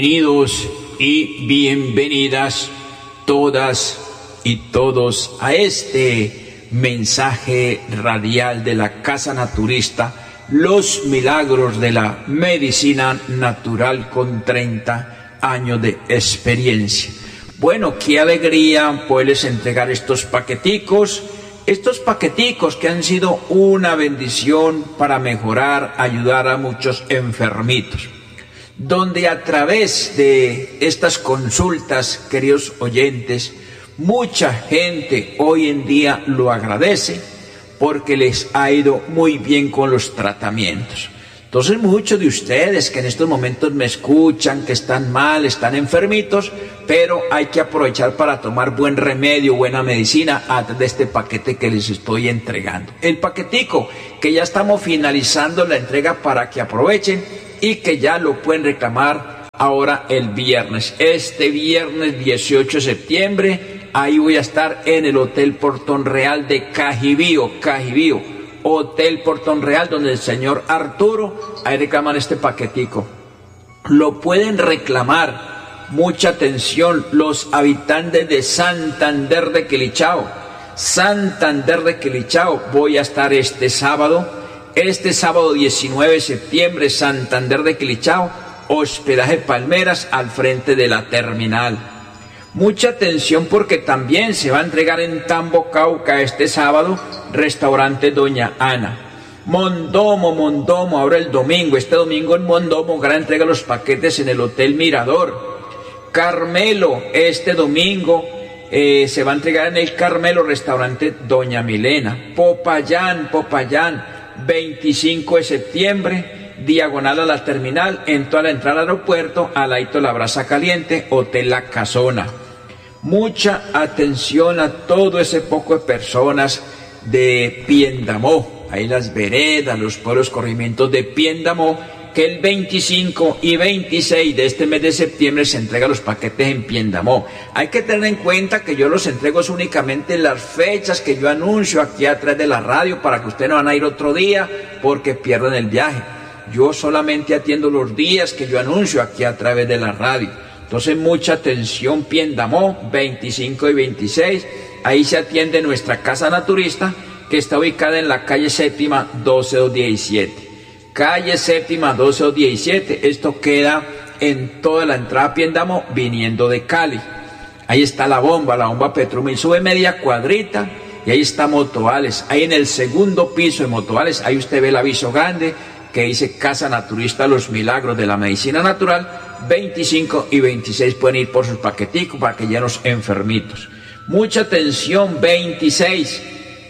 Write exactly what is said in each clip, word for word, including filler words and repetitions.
Bienvenidos y bienvenidas todas y todos a este mensaje radial de la Casa Naturista, los milagros de la medicina natural con treinta años de experiencia. Bueno, qué alegría poderles entregar estos paqueticos, estos paqueticos que han sido una bendición para mejorar, ayudar a muchos enfermitos, donde a través de estas consultas, queridos oyentes, mucha gente hoy en día lo agradece porque les ha ido muy bien con los tratamientos. Entonces muchos de ustedes que en estos momentos me escuchan, que están mal, están enfermitos, pero hay que aprovechar para tomar buen remedio, buena medicina a través de este paquete que les estoy entregando. El paquetico que ya estamos finalizando la entrega para que aprovechen y que ya lo pueden reclamar ahora el viernes. Este viernes dieciocho de septiembre, ahí voy a estar en el Hotel Portón Real de Cajibío, Cajibío, Hotel Portón Real, donde el señor Arturo, ahí reclaman este paquetico. Lo pueden reclamar, mucha atención, los habitantes de Santander de Quilichao. Santander de Quilichao, voy a estar este sábado. Este sábado diecinueve de septiembre, Santander de Quilichao, hospedaje Palmeras al frente de la terminal. Mucha atención porque también se va a entregar en Tambo, Cauca, este sábado, restaurante Doña Ana. Mondomo, Mondomo, ahora el domingo, este domingo en Mondomo, gran entrega de los paquetes en el Hotel Mirador. Carmelo, este domingo eh, se va a entregar en el Carmelo, restaurante Doña Milena. Popayán, Popayán, veinticinco de septiembre, diagonal a la terminal, en toda la entrada al aeropuerto, al ladito de la Brasa Caliente, Hotel La Casona. Mucha atención a todo ese poco de personas de Piendamó, ahí las veredas, los pueblos, corregimientos de Piendamó, que el veinticinco y veintiséis de este mes de septiembre se entregan los paquetes en Piendamó. Hay que tener en cuenta que yo los entrego únicamente en las fechas que yo anuncio aquí atrás de la radio, para que ustedes no van a ir otro día porque pierden el viaje. Yo solamente atiendo los días que yo anuncio aquí a través de la radio. Entonces mucha atención, Piendamó, veinticinco y veintiséis, ahí se atiende nuestra Casa Naturista, que está ubicada en la calle Séptima doce doscientos diecisiete. Calle Séptima doce doscientos diecisiete, esto queda en toda la entrada a Piendamó viniendo de Cali. Ahí está la bomba, la bomba Petrumil, sube media cuadrita y ahí está Motovales. Ahí en el segundo piso de Motovales, ahí usted ve el aviso grande que dice Casa Naturista, los milagros de la medicina natural. Veinticinco y veintiséis pueden ir por sus paqueticos para que ya los enfermitos. Mucha atención, veintiséis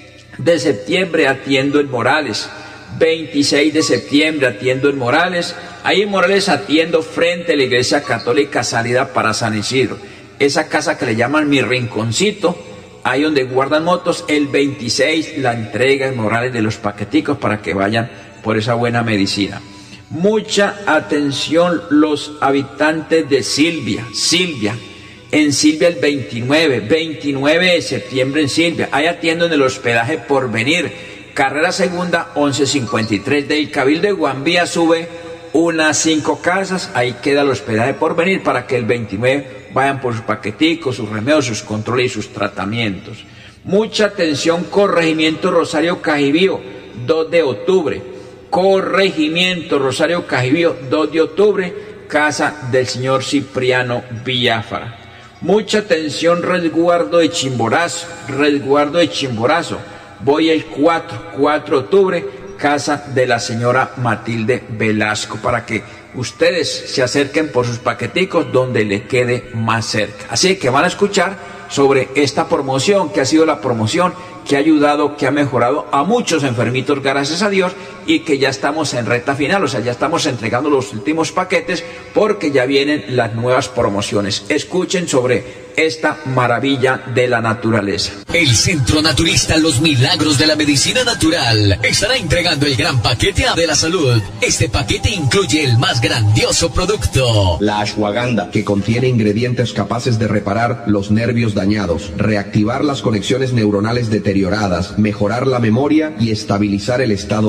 de septiembre atiendo en Morales. veintiséis de septiembre atiendo en Morales. Ahí en Morales atiendo frente a la Iglesia Católica, salida para San Isidro. Esa casa que le llaman Mi Rinconcito, ahí donde guardan motos. El veintiséis la entrega en Morales de los paqueticos para que vayan por esa buena medicina. Mucha atención los habitantes de Silvia, Silvia, en Silvia el veintinueve, veintinueve de septiembre en Silvia. Ahí atiendo en el hospedaje Porvenir, carrera segunda once cincuenta y tres, del Cabildo de Guambía sube unas cinco casas, ahí queda el hospedaje Porvenir para que el veintinueve vayan por sus paqueticos, sus remedios, sus controles y sus tratamientos. Mucha atención, Corregimiento Rosario Cajibío, dos de octubre, Corregimiento Rosario Cajibío, dos de octubre, casa del señor Cipriano Villafara. Mucha atención, Resguardo de Chimborazo, Resguardo de Chimborazo, voy el cuatro, cuatro de octubre, casa de la señora Matilde Velasco, para que ustedes se acerquen por sus paqueticos donde le quede más cerca. Así que van a escuchar sobre esta promoción, que ha sido la promoción que ha ayudado, que ha mejorado a muchos enfermitos, gracias a Dios, y que ya estamos en recta final, o sea, ya estamos entregando los últimos paquetes porque ya vienen las nuevas promociones. Escuchen sobre esta maravilla de la naturaleza. El Centro Naturista Los Milagros de la Medicina Natural estará entregando el gran paquete de la salud. Este paquete incluye el más grandioso producto, la ashwagandha, que contiene ingredientes capaces de reparar los nervios dañados, reactivar las conexiones neuronales deterioradas, mejorar la memoria y estabilizar el estado de ánimo.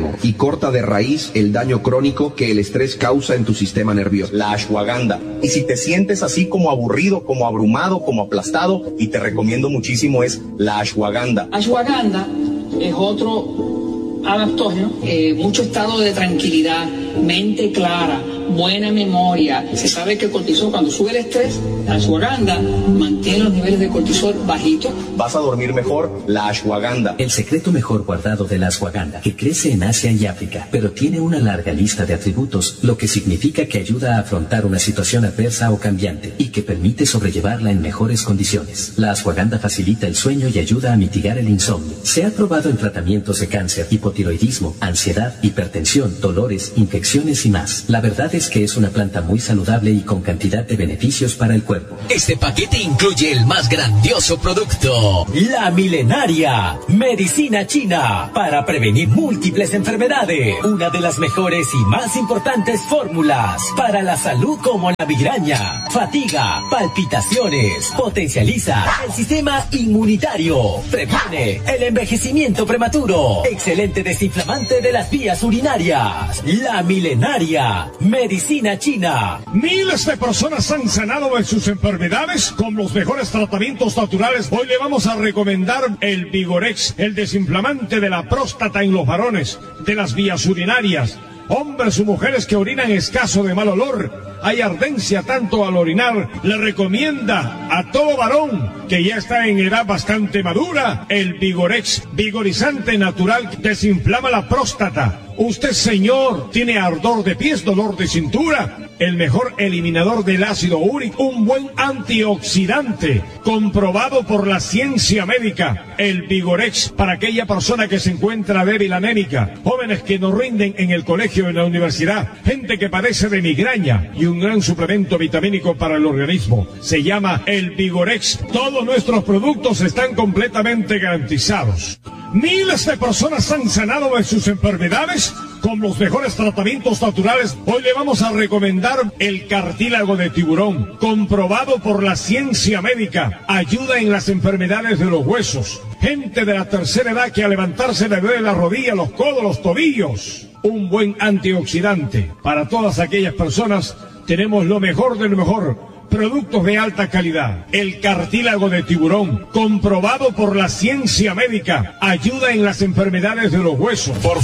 ánimo y corta de raíz el daño crónico que el estrés causa en tu sistema nervioso. La ashwagandha. Y si te sientes así como aburrido, como abrumado, como aplastado, y te recomiendo muchísimo es la ashwagandha. Ashwagandha es otro adaptógeno, eh, mucho estado de tranquilidad, mente clara, buena memoria. Se sabe que el cortisol, cuando sube el estrés, la ashwagandha mantiene los niveles de cortisol bajitos. Vas a dormir mejor, la ashwagandha. El secreto mejor guardado de la ashwagandha, que crece en Asia y África, pero tiene una larga lista de atributos, lo que significa que ayuda a afrontar una situación adversa o cambiante, y que permite sobrellevarla en mejores condiciones. La ashwagandha facilita el sueño y ayuda a mitigar el insomnio. Se ha probado en tratamientos de cáncer, hipotiroidismo, ansiedad, hipertensión, dolores, infecciones y más. La verdad es que es una planta muy saludable y con cantidad de beneficios para el cuerpo. Este paquete incluye el más grandioso producto: La Milenaria, medicina china para prevenir múltiples enfermedades. Una de las mejores y más importantes fórmulas para la salud, como la migraña, fatiga, palpitaciones. Potencializa el sistema inmunitario. Previene el envejecimiento prematuro. Excelente desinflamante de las vías urinarias. La Milenaria, medicina china. Miles de personas han sanado de sus enfermedades con los mejores tratamientos naturales. Hoy le vamos a recomendar el Vigorex, el desinflamante de la próstata en los varones, de las vías urinarias. Hombres o mujeres que orinan escaso, de mal olor, hay ardencia tanto al orinar, le recomienda a todo varón que ya está en edad bastante madura el Vigorex, vigorizante natural, desinflama la próstata. Usted, señor, tiene ardor de pies, dolor de cintura, el mejor eliminador del ácido úrico, un buen antioxidante, comprobado por la ciencia médica, el Vigorex, para aquella persona que se encuentra débil, anémica, jóvenes que no rinden en el colegio, en la universidad, gente que padece de migraña, y un gran suplemento vitamínico para el organismo. Se llama el Vigorex. Todos nuestros productos están completamente garantizados. Miles de personas han sanado de sus enfermedades con los mejores tratamientos naturales. Hoy le vamos a recomendar el cartílago de tiburón, comprobado por la ciencia médica. Ayuda en las enfermedades de los huesos. Gente de la tercera edad que al levantarse le duele la rodilla, los codos, los tobillos. Un buen antioxidante. Para todas aquellas personas tenemos lo mejor de lo mejor. Productos de alta calidad. El cartílago de tiburón, comprobado por la ciencia médica. Ayuda en las enfermedades de los huesos. Por